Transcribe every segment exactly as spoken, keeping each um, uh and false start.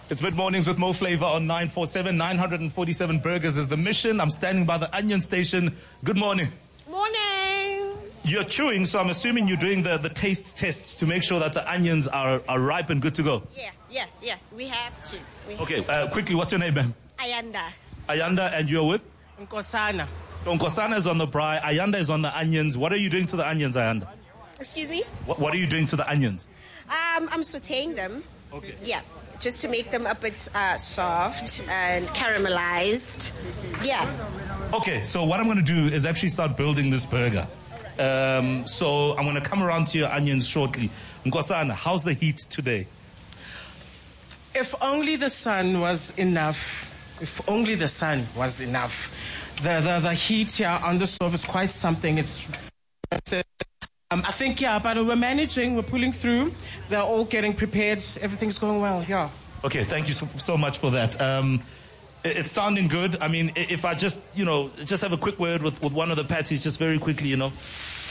It's mid-mornings with Mo Flavor on nine forty-seven. nine hundred forty-seven burgers is the mission. I'm standing by the Onion Station. Good morning. Morning. You're chewing, so I'm assuming you're doing the, the taste test to make sure that the onions are, are ripe and good to go. Yeah, yeah, yeah. We have to. We have Okay, uh, quickly, what's your name, ma'am? Ayanda. Ayanda, and you're with? Nkosana. So Nkosana is on the braai, Ayanda is on the onions. What are you doing to the onions, Ayanda? Excuse me? What, what are you doing to the onions? Um, I'm sauteing them. Okay. Yeah, just to make them a bit uh, soft and caramelized. Yeah. Okay, so what I'm going to do is actually start building this burger. Um, so I'm going to come around to your onions shortly. Nkosana, how's the heat today? If only the sun was enough. If only the sun was enough. The the, the heat here on the stove is quite something. It's, it's um, I think, yeah, but we're managing. We're pulling through. They're all getting prepared. Everything's going well, yeah. Okay, thank you so, so much for that. Um, it, it's sounding good. I mean, i- if I just, you know, just have a quick word with, with one of the patties, just very quickly, you know.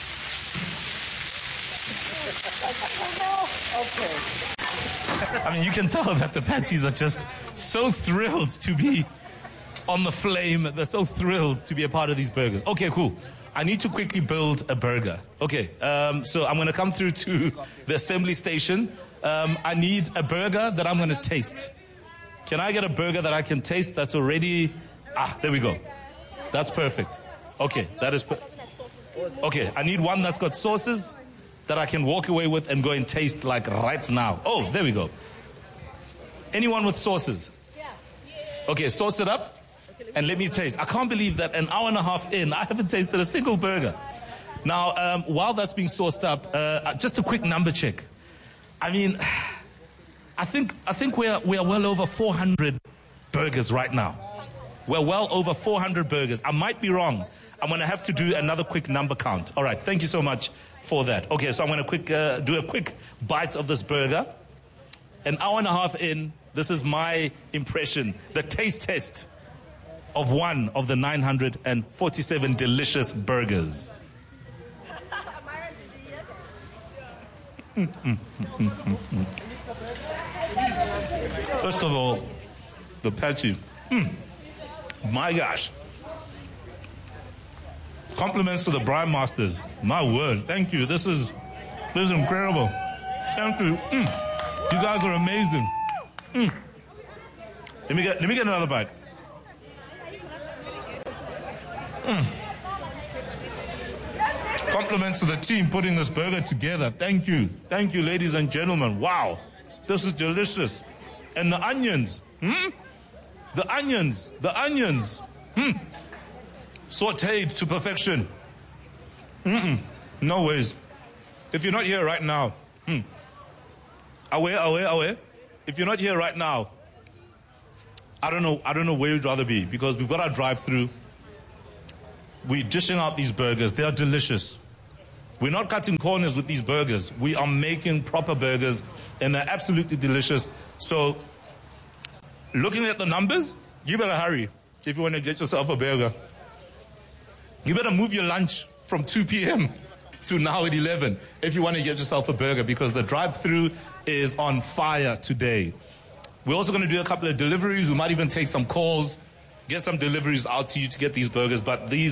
I mean, you can tell that the patties are just so thrilled to be on the flame. They're so thrilled to be a part of these burgers. Okay, cool. I need to quickly build a burger. Okay, um, so I'm going to come through to the assembly station. Um, I need a burger that I'm going to taste. Can I get a burger that I can taste that's already... Ah, there we go. That's perfect. Okay, that is... Per- okay, I need one that's got sauces that I can walk away with and go and taste like right now. Oh, there we go. Anyone with sauces? Okay, sauce it up and let me taste. I can't believe that an hour and a half in, I haven't tasted a single burger. Now, um, while that's being sauced up, uh, just a quick number check. I mean, I think I think we're we're well over four hundred burgers right now. We're well over four hundred burgers. I might be wrong. I'm going to have to do another quick number count. All right, thank you so much for that. Okay, so I'm going to quick uh, do a quick bite of this burger. An hour and a half in, this is my impression, the taste test of one of the nine hundred forty-seven delicious burgers. First of all, the patty. Mm. My gosh. Compliments to the Braai Masters. My word. Thank you. This is this is incredible. Thank you. Mm. You guys are amazing. Mm. Let me get let me get another bite. Mm. Compliments to the team putting this burger together. Thank you. Thank you, ladies and gentlemen. Wow. This is delicious. And the onions. Hmm? The onions. The onions. Hmm. Sauteed to perfection. Mm-mm. No ways. If you're not here right now, hmm. Away, away, away. If you're not here right now, I don't know. I don't know where you'd rather be, because we've got our drive-through. We're dishing out these burgers. They are delicious. We're not cutting corners with these burgers. We are making proper burgers, and they're absolutely delicious. So, looking at the numbers, you better hurry if you want to get yourself a burger. You better move your lunch from two p.m. to now at eleven if you want to get yourself a burger, because the drive-through is on fire today. We're also going to do a couple of deliveries. We might even take some calls, get some deliveries out to you to get these burgers, but these